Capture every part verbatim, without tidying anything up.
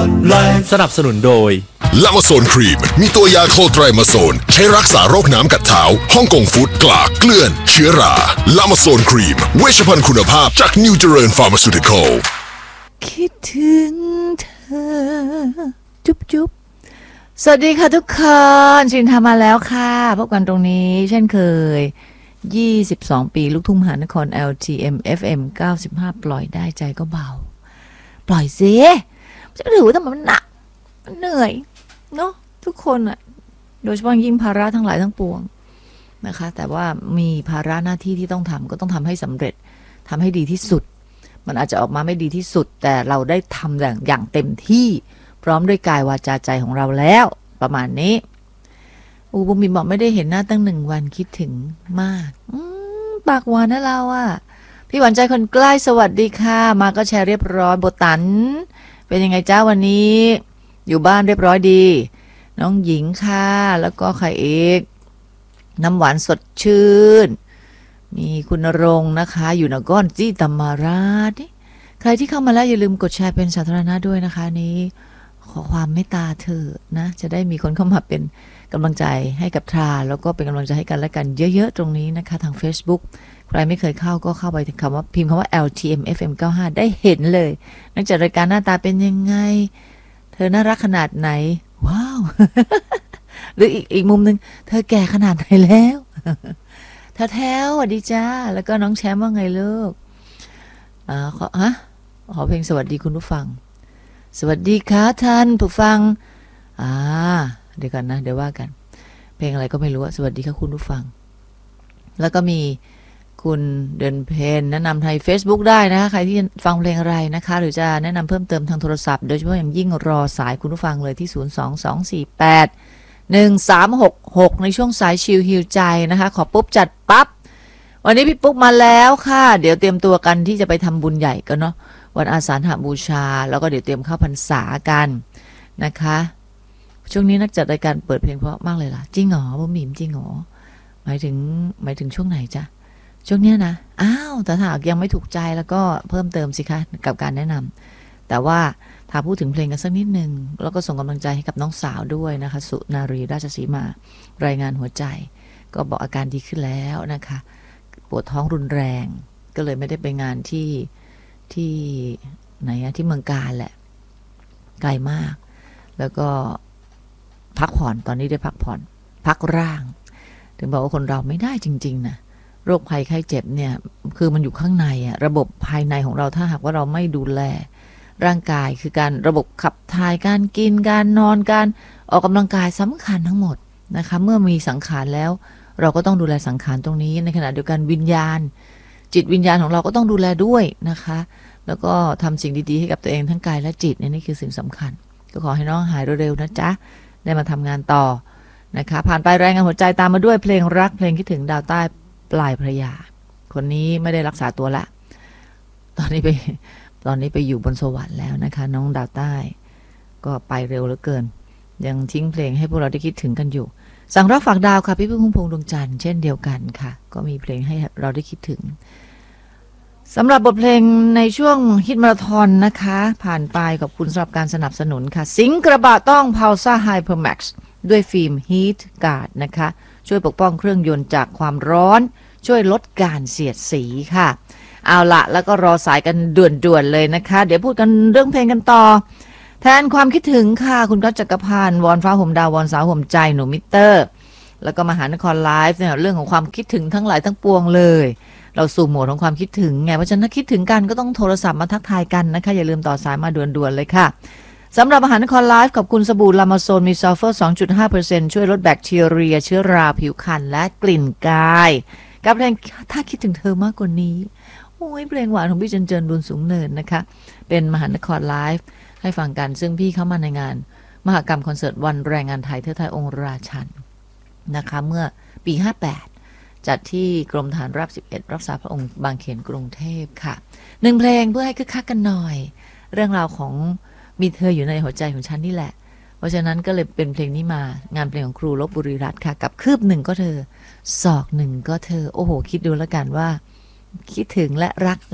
สนับสนุนโดยลามาโซนครีมมีตัวยาโคไตรมาโซนใช้รักษาโรคน้ำกัดเท้าฮ่องกงฟู้ดกลากเกลื่อนเชื้อราลามาโซนครีมเวชภัณฑ์คุณภาพจากนิวเจริญฟาร์มาซูติคอลคิดถึงเธอจุ๊บจุ๊บสวัสดีค่ะทุกคนชินทามาแล้วค่ะพบกันตรงนี้เช่นเคยยี่สิบสองปีลูกทุ่งมหานคร แอล ที เอ็ม เอฟ เอ็ม เก้าสิบห้าปล่อยได้ใจก็เบาปล่อยสิจะถือว่าทำไมมันหนักมันเหนื่อยเนาะทุกคนอะโดยเฉพาะยิ่งภาระทั้งหลายทั้งปวงนะคะแต่ว่ามีภาระหน้าที่ที่ต้องทำก็ต้องทำให้สำเร็จทำให้ดีที่สุดมันอาจจะออกมาไม่ดีที่สุดแต่เราได้ทำอย่างอย่างเต็มที่พร้อมด้วยกายวาจาใจของเราแล้วประมาณนี้อูบุ๋มบิมบอกไม่ได้เห็นหน้าตั้งหนึ่งวันคิดถึงมากปากหวานนะเราอะพี่หวานใจคนใกล้สวัสดีค่ะมาก็แชร์เรียบร้อยโบตันเป็นยังไงจ้าวันนี้อยู่บ้านเรียบร้อยดีน้องหญิงค่ะแล้วก็ใครเอกน้ำหวานสดชื่นมีคุณณรงค์นะคะอยู่นก้อนจี้ตมาราชใครที่เข้ามาแล้วอย่าลืมกดแชร์เป็นสาธารณะด้วยนะคะนี้ขอความเมตตาเธอนะจะได้มีคนเข้ามาเป็นกำลังใจให้กับทราแล้วก็เป็นกำลังใจให้กันและกันเยอะๆตรงนี้นะคะทาง Facebook ใครไม่เคยเข้าก็เข้าไปคำว่าพิมพ์คำว่า แอล ที เอ็ม เอฟ เอ็ม เก้าสิบห้าได้เห็นเลยนักจัดรายการหน้าตาเป็นยังไงเธอน่ารักขนาดไหนว้าว หรืออีกอีกมุมหนึ่งเธอแก่ขนาดไหนแล้วเธอแท้วสวัสดีจ้าแล้วก็น้องแชมป์ว่าไงลูกอ่าขอฮะขอเพลงสวัสดีคุณผู้ฟังสวัสดีค่ะท่านผู้ฟังอ่าเดี๋ยวกันนะเดี๋ยวว่ากันเพลงอะไรก็ไม่รู้สวัสดีค่ะคุณผู้ฟังแล้วก็มีคุณเดินเพนแนะนำไทย Facebook ได้นะคะใครที่ฟังเพลงอะไรนะคะหรือจะแนะนำเพิ่มเติมทางโทรศัพท์โดยเฉพาะอย่างยิ่งรอสายคุณผู้ฟังเลยที่ศูนย์ สอง สอง สี่ แปด หนึ่ง สาม หก หกในช่วงสายชิลฮิวใจนะคะขอปุ๊บจัดปั๊บวันนี้พี่ปุ๊บมาแล้วค่ะเดี๋ยวเตรียมตัวกันที่จะไปทำบุญใหญ่กันเนาะวันอาสาฬหบูชาแล้วก็เดี๋ยวเตรียมเข้าพรรษากันนะคะช่วงนี้นักจัดรายการเปิดเพลงเพราะมากเลยล่ะจริงเหรอบ่หมิมจริงเหรอหมายถึงหมายถึงช่วงไหนจ๊ะช่วงนี้นะอ้าวแต่ถ้ายังไม่ถูกใจแล้วก็เพิ่มเติมสิคะกับการแนะนำแต่ว่าถ้าพูดถึงเพลงกันสักนิดนึงแล้วก็ส่งกำลังใจให้กับน้องสาวด้วยนะคะสุนารีราชสีมารายงานหัวใจก็บอกอาการดีขึ้นแล้วนะคะปวดท้องรุนแรงก็เลยไม่ได้ไปงานที่ที่ไหนอะที่เมืองกาญแหละไกลมากแล้วก็พักผ่อนตอนนี้ได้พักผ่อนพักร่างถึงบอกว่าคนเราไม่ได้จริงๆนะโรคภัยไข้เจ็บเนี่ยคือมันอยู่ข้างในอะระบบภายในของเราถ้าหากว่าเราไม่ดูแลร่างกายคือการระบบขับถ่ายการกินการนอนการออกกำลังกายสำคัญทั้งหมดนะคะเมื่อมีสังขารแล้วเราก็ต้องดูแลสังขารตรงนี้ในขณะเดียวกันวิญญาณจิตวิญญาณของเราก็ต้องดูแลด้วยนะคะแล้วก็ทำสิ่งดีๆให้กับตัวเองทั้งกายและจิตนี่คือสิ่งสำคัญก็ขอให้น้องหายเร็วๆนะจ๊ะได้มาทำงานต่อนะคะผ่านไปรายงานหัวใจตามมาด้วยเพลงรักเพลงคิดถึงดาวใต้ปลายพระยาคนนี้ไม่ได้รักษาตัวละตอนนี้ไปตอนนี้ไปอยู่บนสวรรค์แล้วนะคะน้องดาวใต้ก็ไปเร็วเหลือเกินยังทิ้งเพลงให้พวกเราได้คิดถึงกันอยู่สั่งรักฝากดาวค่ะพี่พึ่งพุ่มพวงดวงจันทร์เช่นเดียวกันค่ะก็มีเพลงให้เราได้คิดถึงสำหรับบทเพลงในช่วงฮิตมาราธอนนะคะผ่านไปขอบคุณสำหรับการสนับสนุนค่ะสิงกระบะต้อง Pulsar Hypermax ด้วยฟิล์ม Heat Guard นะคะช่วยปกป้องเครื่องยนต์จากความร้อนช่วยลดการเสียดสีค่ะเอาละแล้วก็รอสายกันด่วนๆเลยนะคะเดี๋ยวพูดกันเรื่องเพลงกันต่อแทนความคิดถึงค่ะคุณก๊อตจักรพันธ์วอนฟ้าห่มดาววอนสาวห่มใจหนูมิเตอร์แล้วก็มหานครไลฟ์เนี่ยเรื่องของความคิดถึงทั้งหลายทั้งปวงเลยเราสู่โหมดของความคิดถึงไงเพราะฉะนั้นถ้าคิดถึงกันก็ต้องโทรศัพท์มาทักทายกันนะคะอย่าลืมต่อสายมาด่วนๆเลยค่ะสำหรับมหานครไลฟ์ขอบคุณสบู่ลามาโซนมีซัลเฟอร์ สองจุดห้าเปอร์เซ็นต์ ช่วยลดแบคทีเรียเชื้อราผิวคันและกลิ่นกายกับเพลงถ้าคิดถึงเธอมากกว่านี้โอ้ยเพลงหวานของพี่เจนเจนบุญสูงเนินนะคะเป็นมหานครไลฟ์ให้ฟังกันซึ่งพี่เข้ามาในงานมหกรรมคอนเสิร์ตวันแรงงานไทยเทิดไทยองค์ราชันนะคะเมื่อปีห้าแปดจัดที่กรมฐานราบสิบเอ็ดรักษาพระองค์บางเขนกรุงเทพค่ะหนึ่งเพลงเพื่อให้คึกคักกันหน่อยเรื่องราวของมีเธออยู่ในหัวใจของฉันนี่แหละเพราะฉะนั้นก็เลยเป็นเพลงนี้มางานเพลงของครูลพบุรีรัตน์ค่ะกับคืบหนึ่งก็เธอศอกหนึ่งก็เธอโอ้โหคิดดูแล้วกันว่าคิดถึงและรักและ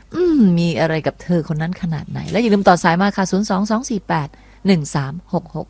อืมมีอะไรกับเธอคนนั้นขนาดไหน แล้วอย่าลืมต่อสายมาค่ะศูนย์ สอง สอง สี่ แปด หนึ่ง สาม หก หก